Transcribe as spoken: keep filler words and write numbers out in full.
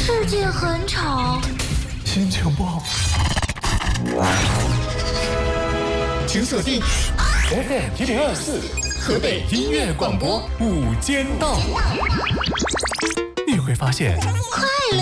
世界很吵， 心情不好，请锁定 F M 一零二四河北音乐广播午间档，你会发现快乐